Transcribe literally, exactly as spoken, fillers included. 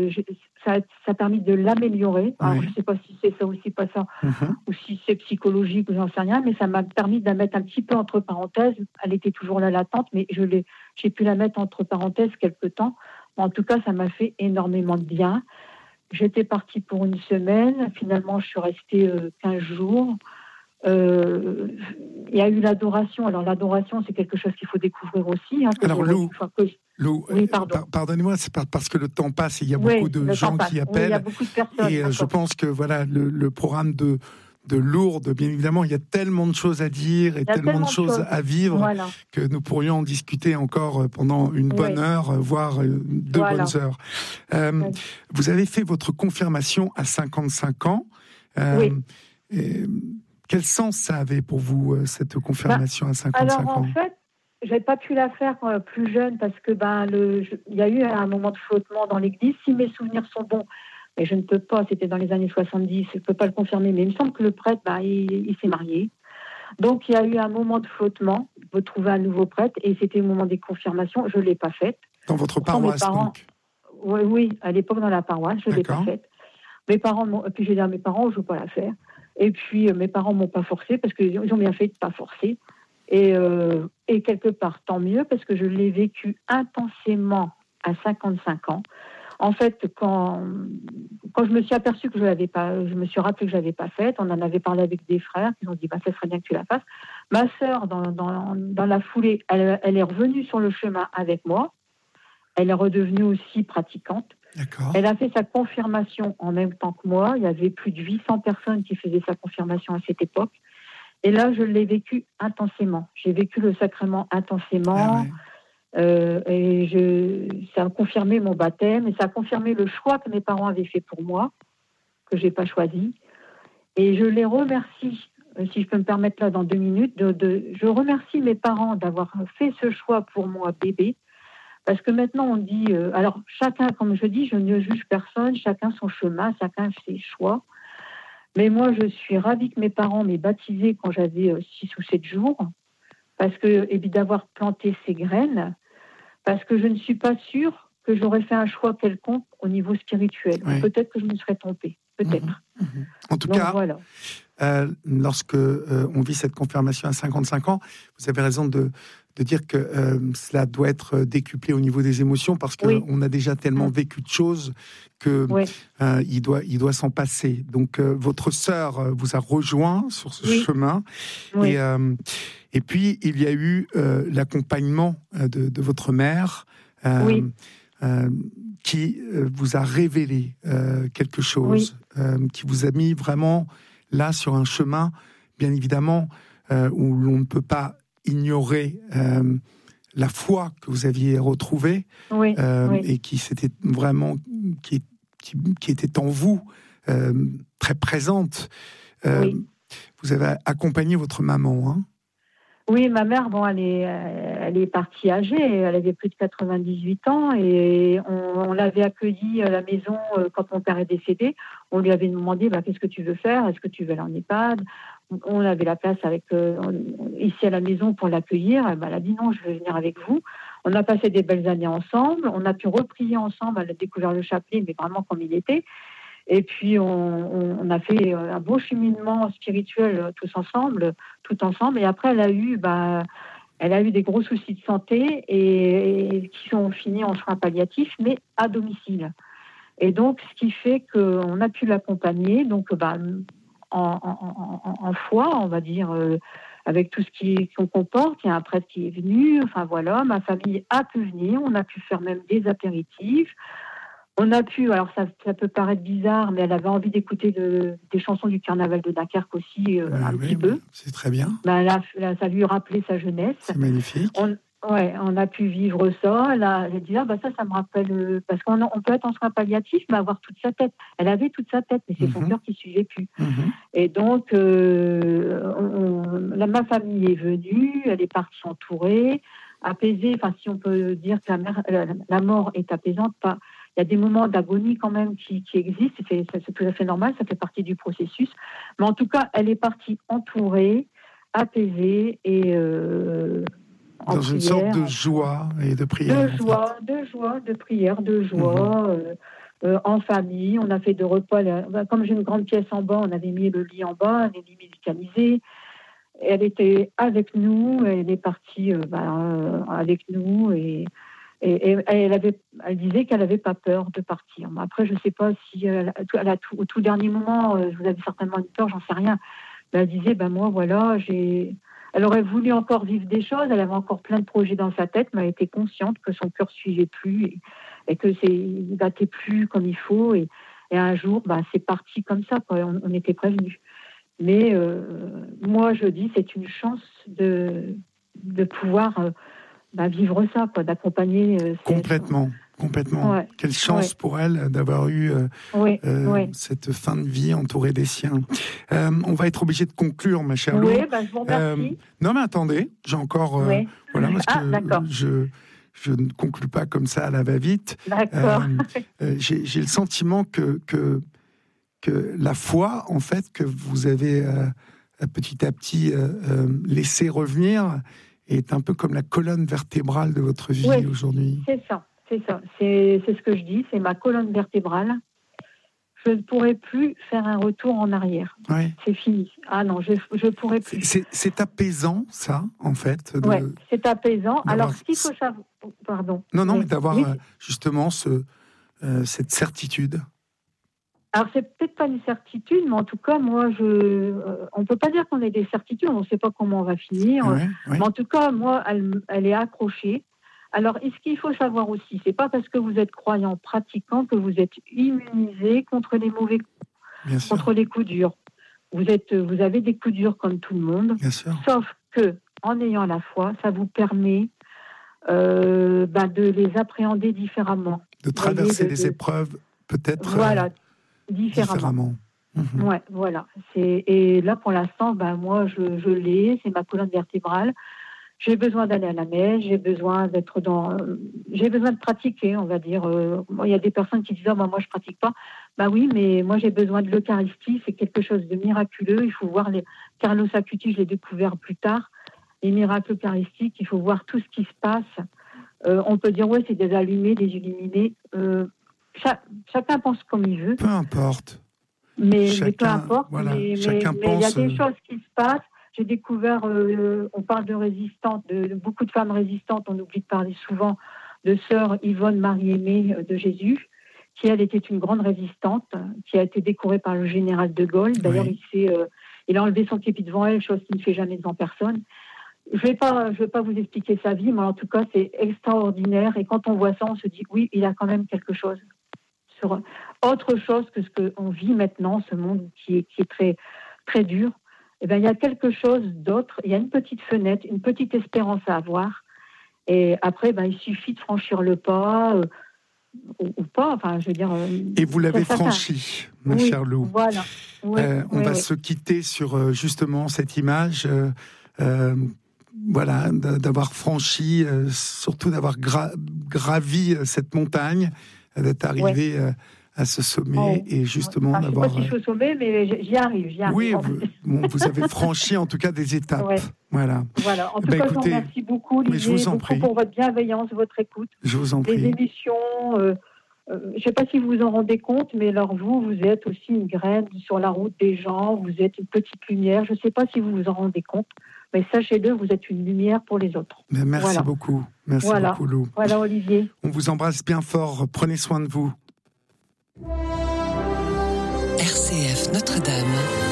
je, je, ça, ça a permis de l'améliorer. Alors, oui. Je ne sais pas si c'est ça ou si pas ça, mm-hmm. ou si c'est psychologique ou j'en sais rien, mais ça m'a permis de la mettre un petit peu entre parenthèses. Elle était toujours là latente, mais je l'ai, j'ai pu la mettre entre parenthèses quelque temps. En tout cas, ça m'a fait énormément de bien. J'étais partie pour une semaine. Finalement, je suis restée euh, quinze jours. Euh, il y a eu l'adoration. Alors, l'adoration, c'est quelque chose qu'il faut découvrir aussi. Hein, Alors, Lou, que... Lou oui, pardon. Euh, pardonnez-moi, c'est parce que le temps passe et il y a beaucoup oui, de gens qui appellent. Oui, il y a beaucoup de personnes. Et euh, je pense que voilà, le, le programme de, de Lourdes, bien évidemment, il y a tellement de choses à dire et tellement, tellement de choses, choses à vivre voilà. que nous pourrions en discuter encore pendant une bonne oui. heure, voire deux voilà. bonnes heures. Euh, oui. Vous avez fait votre confirmation à cinquante-cinq ans. Euh, oui. Et, quel sens ça avait pour vous, cette confirmation bah, à cinquante-cinq alors, ans? En fait, je n'avais pas pu la faire quand plus jeune parce que ben, le, je, il y a eu un moment de flottement dans l'église. Si mes souvenirs sont bons, mais je ne peux pas, c'était dans les années soixante-dix, je ne peux pas le confirmer, mais il me semble que le prêtre, ben, il, il s'est marié. Donc, il y a eu un moment de flottement, de trouver un nouveau prêtre, et c'était au moment des confirmations. Je ne l'ai pas faite. Dans votre paroisse, parents, donc oui, oui, à l'époque, dans la paroisse, je ne l'ai pas faite. Mes parents, m'ont, puis j'ai dit à mes parents, je ne veux pas la faire. Et puis, euh, mes parents ne m'ont pas forcé, parce qu'ils ont bien fait de ne pas forcer. Et, euh, et quelque part, tant mieux, parce que je l'ai vécu intensément à cinquante-cinq ans. En fait, quand, quand je me suis aperçue que je l'avais pas, je me suis rappelé que je l'avais pas faite, on en avait parlé avec des frères, qui ont dit, bah, ça serait bien que tu la fasses. Ma sœur, dans, dans, dans la foulée, elle, elle est revenue sur le chemin avec moi. Elle est redevenue aussi pratiquante. D'accord. Elle a fait sa confirmation en même temps que moi. Il y avait plus de huit cents personnes qui faisaient sa confirmation à cette époque. Et là, je l'ai vécu intensément. J'ai vécu le sacrement intensément. Ah ouais. euh, et je, ça a confirmé mon baptême et ça a confirmé le choix que mes parents avaient fait pour moi, que je n'ai pas choisi. Et je les remercie, si je peux me permettre là dans deux minutes, de, de, je remercie mes parents d'avoir fait ce choix pour moi, bébé. Parce que maintenant, on dit... Euh, alors, chacun, comme je dis, je ne juge personne, chacun son chemin, chacun ses choix. Mais moi, je suis ravie que mes parents m'aient baptisée quand j'avais six ou sept jours, parce que, et puis d'avoir planté ces graines, parce que je ne suis pas sûre que j'aurais fait un choix quelconque au niveau spirituel. Oui. Peut-être que je me serais trompée, peut-être. Mmh, mmh. En tout Donc, cas, voilà. euh, lorsque euh, on vit cette confirmation à cinquante-cinq ans, vous avez raison de... de dire que euh, cela doit être décuplé au niveau des émotions parce qu'on oui. a déjà tellement vécu de choses qu'il oui. euh, doit, il doit s'en passer. Donc, euh, votre sœur euh, vous a rejoint sur ce oui. chemin. Oui. Et, euh, et puis, il y a eu euh, l'accompagnement de, de votre mère euh, oui. euh, qui euh, vous a révélé euh, quelque chose, oui. euh, qui vous a mis vraiment là sur un chemin, bien évidemment, euh, où l'on ne peut pas ignorer euh, la foi que vous aviez retrouvée oui, euh, oui. et qui s'était vraiment qui, qui, qui était en vous euh, très présente. Euh, oui. Vous avez accompagné votre maman, hein? Oui, ma mère, bon, elle est, elle est partie âgée, elle avait plus de quatre-vingt-dix-huit ans et on, on l'avait accueillie à la maison quand mon père est décédé. On lui avait demandé, bah, qu'est-ce que tu veux faire? Est-ce que tu veux aller en EHPAD? On avait la place avec, euh, ici à la maison pour l'accueillir. Ben, elle a dit non, je veux venir avec vous. On a passé des belles années ensemble. On a pu reprier ensemble. Elle a découvert le chapelet, mais vraiment comme il était. Et puis, on, on, on a fait un beau cheminement spirituel tous ensemble, tout ensemble. Et après, elle a eu, bah, elle a eu des gros soucis de santé et, et qui sont finis en soins palliatifs, mais à domicile. Et donc, ce qui fait qu'on a pu l'accompagner, donc, bah, en, en, en, en foi, on va dire, euh, avec tout ce qui, qu'on comporte. Il y a un prêtre qui est venu. Enfin, voilà, ma famille a pu venir. On a pu faire même des apéritifs. On a pu, alors ça, ça peut paraître bizarre, mais elle avait envie d'écouter de, des chansons du carnaval de Dunkerque aussi, euh, ah, un oui, petit peu. C'est très bien. Ben, là, là, ça lui rappelait sa jeunesse. C'est magnifique. On, ouais, on a pu vivre ça. Là, elle a dit, ah, bah, ça, ça me rappelle... Euh, parce qu'on on peut être en soins palliatifs, mais avoir toute sa tête. Elle avait toute sa tête, mais c'est mm-hmm. son cœur qui ne suivait plus. Mm-hmm. Et donc, euh, on, la, ma famille est venue, elle est partie entourée, apaisée. Enfin, si on peut dire que la, mère, la, la mort est apaisante, pas... Il y a des moments d'agonie quand même qui, qui existent, c'est, c'est tout à fait normal, ça fait partie du processus. Mais en tout cas, elle est partie entourée, apaisée et euh, en dans prière, une sorte de joie et de prière. De joie, de joie, de prière, de joie. Mmh. Euh, euh, en famille. On a fait de repas. Comme j'ai une grande pièce en bas, on avait mis le lit en bas, les lits médicalisés. Elle était avec nous, elle est partie euh, bah, euh, avec nous et, et, et elle, avait, elle disait qu'elle n'avait pas peur de partir. Après, je ne sais pas si elle, elle a tout, au tout dernier moment, euh, vous avez certainement une peur, j'en sais rien. Mais elle disait, ben moi, voilà, j'ai... Elle aurait voulu encore vivre des choses, elle avait encore plein de projets dans sa tête, mais elle était consciente que son cœur ne suivait plus et, et que c'est, il ne battait plus comme il faut. Et, et un jour, ben, c'est parti comme ça, quoi. On, on était prévenus. Mais euh, moi, je dis, c'est une chance de, de pouvoir euh, bah, vivre ça, quoi, d'accompagner. Euh, complètement, cette... complètement. Ouais. Quelle chance ouais. pour elle d'avoir eu euh, oui, euh, oui. cette fin de vie entourée des siens. Euh, on va être obligé de conclure, ma chère Lou. Oui, bah, je vous remercie. Euh, non, mais attendez, j'ai encore... Euh, oui. Voilà, parce ah, que d'accord. je... Je ne conclue pas comme ça à la va-vite. D'accord. Euh, euh, j'ai, j'ai le sentiment que, que que la foi, en fait, que vous avez euh, petit à petit euh, euh, laissé revenir, est un peu comme la colonne vertébrale de votre vie oui, aujourd'hui. C'est ça, c'est ça. C'est, c'est ce que je dis, c'est ma colonne vertébrale. Je ne pourrai plus faire un retour en arrière. Ouais. C'est fini. Ah non, je ne pourrai plus. C'est, c'est apaisant, ça, en fait. De, oui, c'est apaisant. d'avoir... Alors, ce qu'il faut savoir... Pardon. Non, non, mais, mais d'avoir oui. euh, justement ce, euh, cette certitude. Alors, c'est peut-être pas une certitude, mais en tout cas, moi, je, euh, on ne peut pas dire qu'on ait des certitudes, on ne sait pas comment on va finir. Ouais, ouais. Mais en tout cas, moi, elle, elle est accrochée. Alors, ce qu'il faut savoir aussi, c'est pas parce que vous êtes croyant, pratiquant, que vous êtes immunisé contre les mauvais coups, Bien sûr. contre les coups durs. Vous, êtes, vous avez des coups durs comme tout le monde, Bien sûr. Sauf que, en ayant la foi, ça vous permet euh, ben, de les appréhender différemment. De traverser de, les de... épreuves, peut-être voilà, euh, différemment. différemment. Mmh. Ouais, voilà. C'est... Et là, pour l'instant, ben, moi, je, je l'ai, c'est ma colonne vertébrale. J'ai besoin d'aller à la messe, j'ai besoin d'être dans... Euh, j'ai besoin de pratiquer, on va dire. Euh, il y a des personnes qui disent « Ah, ben, moi, je pratique pas. » Ben oui, mais moi, j'ai besoin de l'Eucharistie. C'est quelque chose de miraculeux. Il faut voir les... Carlos Acutis, je l'ai découvert plus tard. Les miracles eucharistiques, il faut voir tout ce qui se passe. Euh, on peut dire « Ouais, c'est des allumés, des illuminés. Euh, » cha... Chacun pense comme il veut. Peu importe. Mais, chacun, mais peu importe. Voilà, mais chacun mais, pense... mais il y a des choses qui se passent. J'ai découvert, euh, on parle de résistantes, de, de beaucoup de femmes résistantes, on oublie de parler souvent de sœur Yvonne Marie-Aimée de Jésus, qui elle était une grande résistante, qui a été décorée par le général de Gaulle. D'ailleurs, oui. il, s'est, euh, il a enlevé son képi devant elle, chose qu'il ne fait jamais devant personne. Je ne vais pas, je vais pas vous expliquer sa vie, mais en tout cas, c'est extraordinaire. Et quand on voit ça, on se dit, oui, il a quand même quelque chose. Sur autre chose que ce qu'on vit maintenant, ce monde qui est, qui est très, très dur. Eh bien, il y a quelque chose d'autre, il y a une petite fenêtre, une petite espérance à avoir. Et après, ben, il suffit de franchir le pas, euh, ou, ou pas, enfin, je veux dire... Euh, et vous l'avez franchi, ma oui, chère Lou. Voilà. Oui, euh, on oui, va oui. se quitter sur, justement, cette image, euh, euh, voilà, d'avoir franchi, euh, surtout d'avoir gra- gravi cette montagne, d'être arrivé... Oui. Euh, à ce sommet oh, et justement enfin, d'avoir... Je ne sais pas si je suis au sommet, mais j'y arrive. J'y arrive. Oui, vous, bon, vous avez franchi en tout cas des étapes. Ouais. Voilà. Voilà. En tout ben, cas, écoutez, je vous remercie beaucoup, Olivier, je vous en beaucoup prie. pour votre bienveillance, votre écoute. Je vous en prie. Les émissions, euh, euh, je ne sais pas si vous vous en rendez compte, mais alors vous, vous êtes aussi une graine sur la route des gens, vous êtes une petite lumière. Je ne sais pas si vous vous en rendez compte, mais sachez-le, vous êtes une lumière pour les autres. Mais merci voilà. beaucoup. Merci voilà. beaucoup, Lou. Voilà, Olivier. On vous embrasse bien fort. Prenez soin de vous. R C F Notre-Dame.